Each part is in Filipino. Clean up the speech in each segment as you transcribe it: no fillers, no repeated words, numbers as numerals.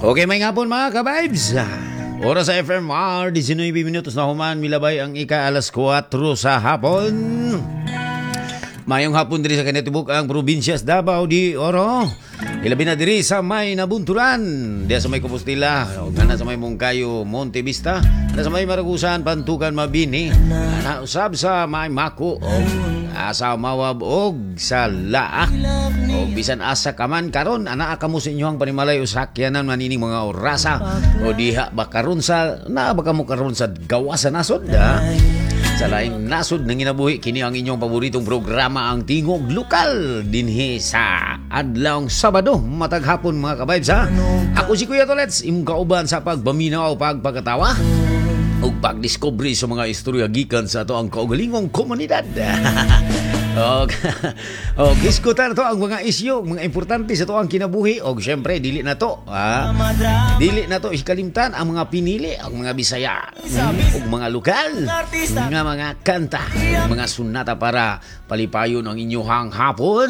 Okay, may ngapon mga ka-vibes. Oras sa FMR, 19 minutos na human, milabay ang ika-alas 4 sa hapon. Mayong hapon diri sa kanitibuk ang probinsyas Davao di Oro. Ilabi na diri sa may Nabunturan, diya sa may Compostela, na sa may Mongkayo, Monte Vista, na sa may Maragusan, Pantukan, Mabini, na usab sa may Mako, sa Mawab og sa Laak. O bisan asa kaman karon ana kamo sa inyo ang panimalay usakyanan manining mga orasa o diha ba karon sa naa ba kamo karon sa gawa sa nasod sa laing nasod nang ginabuhi kini ang inyong paboritong programa ang Tingog Lokal dinhi sa adlawng Sabado matag hapon mga ka-vibes ha. Ako si Kuya Tolets imong kauban sa pagbaminaw o pagpagkatawa ug pagdiscovery sa mga istorya gikan sa ato ang kaugalingong komunidad. Diskutan na to ang mga isyu, mga importante sa to ang kinabuhi. O syempre, dili na to dili na to ikalimtan ang mga pinili, ang mga Bisaya o mga lokal nga mga kanta, mga sunata para palipayon ang inyong hapon.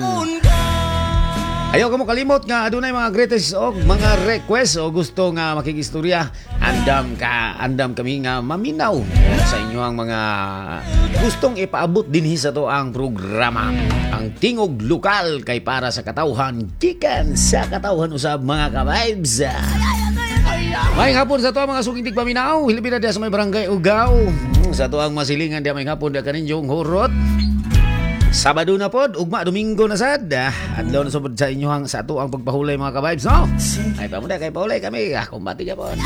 Ayaw ka mo kalimot nga adunay mga greatest o mga request o gusto nga makikistorya. Andam kami nga maminaw sa inyong mga gustong ipaabot dinhi sa to ang programa. Ang Tingog Lokal kay para sa katawhan, gikan sa katawhan usab mga ka-vibes. May hapon sa to mga sukintig paminaw, hilabin na diya sa may barangay Ugaw. Sa to ang masilingan diya may hapon diya kaninyong hurot. Sabado na pod, ugma Domingo na sad. Adlaw na subod sa inyohang sa ato ang pagpahulay mga ka-vibes, no? Ay pamuda kay pahulay kami. Kumbati ka po.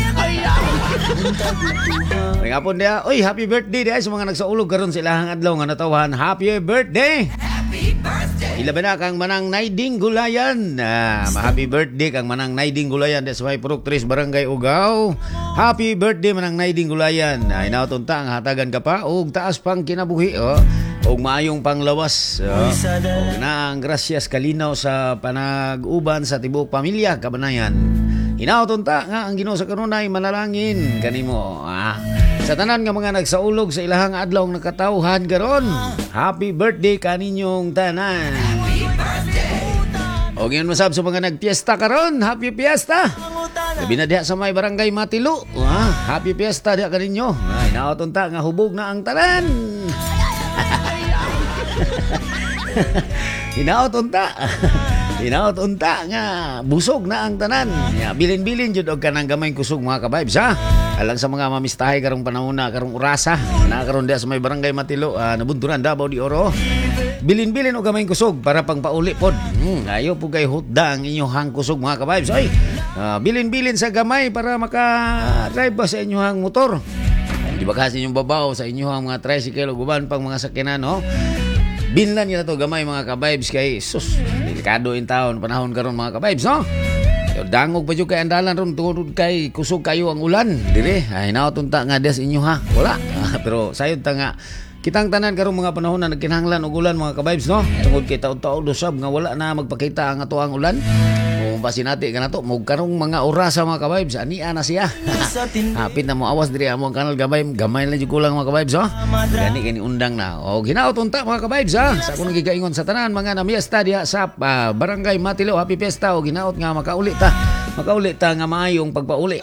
May hapon dia. Oy, happy birthday dia sa mga nagsaulog karon sa ilahang adlaw nga natawhan. Happy birthday. Ilaban na kang manang Naiding Gulayan. Happy birthday kang manang Naiding Gulayan des may Proctres Barangay Ugaw. Happy birthday manang Naiding Gulayan. Inautunta ang hatagan ka pa ug taas pang kinabuhi og maayong panglawas. Og na ang grasyas kalinaw sa panag-uban sa tibuok pamilya kabanayan. Inautunta nga ang Ginoo sa kanunay manalangin kanimo. Sa tanan nga mga nagsaulog sa ilahang adlaw ng katawhan karon. Happy birthday kaninyong tanan. O ngayon masab sa mga nagpiesta karon, happy fiesta. Labi na diha sa may barangay Matilo. Happy fiesta diha kaninyo. Inautunta nga hubog na ang tanan. Hinaot unta nga busog na ang tanan. Bilin-bilin jud og kanang gamay kusog mga ka-vibes ha. Alang sa mga mamistahay karong panahon na karong orasa na karon diha sa may barangay Matilo, Nabunturan, Davao di Oro. Bilin-bilin og gamay kusog para pang pauli pod. Ayo po kay hutda ang inyong kusog mga ka-vibes. Ay, bilin-bilin sa gamay para maka-drive ba sa inyong motor. Di ba kasi inyong babaw sa inyong mga tricycle o guban pang mga sakyanan, no? Binlan nila to gamay mga ka-vibes kay sus, delikado in taon panahon karon mga ka-vibes, no? Dangog pa jud kay andalan ron tungod kay kusog kayo ang ulan dire. Ay nautunta nga des inyo ha. Wala. Pero sayod ta nga kitang tanan karong mga panahon na nagkinahanglan og ulan mga ka-vibes, no? Tungod kay taon-taon usab nga wala na magpakita ang ato ang ulan. Pasinati ka na to mo karong mga orasa mga ka-vibes ania na siya. Hapit na mo awas diri amo ang kanal gamay lang jud kulang mga ka-vibes, oh. Gani kini undang na. O ginaot unta mga ka-vibes ha. Sa akong gigaingon sa tanan mga namiesta diha sa barangay Matilo, happy fiesta o ginaot nga makauli ta nga maayong pagpauli.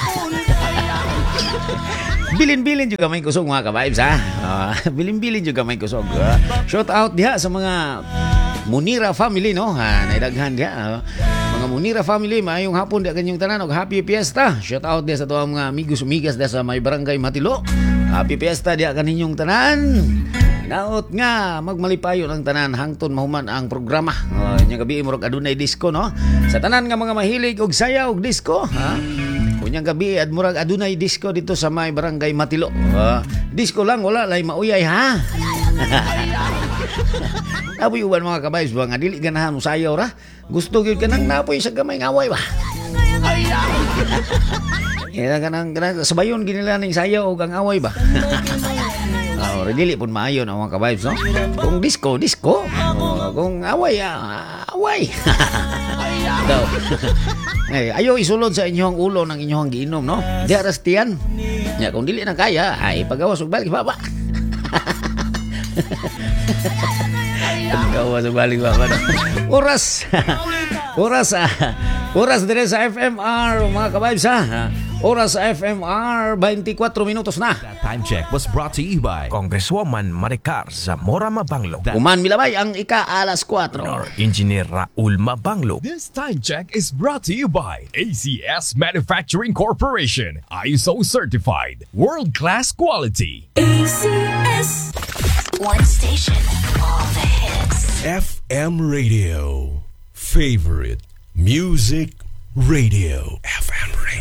Bilin-bilin juga may kusog mga ka-vibes ha. Bilin-bilin juga may kusog. Shout out diha sa mga Munira family, no? Naidaghan diha. Mga Munira family, maayong hapon diha kanyong tanan og happy fiesta. Shout out diha sa tuwa mga amigos umigas diha sa may barangay Matilo. Happy fiesta diha kaninyong tanan. Naot nga magmalipayon ang tanan hangtod mahuman ang programa. Nya gabi murag adunay disco, no? Sa tanan nga mga mahilig og sayaw og disco, ha? Unyang gabi murag adunay disco dito sa may barangay Matilo. Disco lang wala lay mauyay ha. Napoy uban mga ka-vibes ba nga dili ganahan mo sayaw ra. Gusto gyud kanang napoy sa gamay ngaway ba. Kanang sabayon ginila ning sayaw og ang away ba. Dili pun maayo na mga ka-vibes, no? Kung disco. Kung away, away. Ayaw isulod sa inyong ulo ng inyong giinom, no? Di arastian. Kung dili na kaya, ay pagawas og balik baba. Pagawas og balik baba. Oras Oras dire sa FMR, mga ka-vibes ha. Oras sa FMR, 24 minutos na. That time check was brought to you by Congresswoman Maricar Zamora Mabanglo. Uman milabay ang ika-alas 4. Engineer Raul Mabanglo. This time check is brought to you by ACS Manufacturing Corporation, ISO certified, world-class quality. ACS. One station, all the hits. FM Radio. Favorite Music Radio.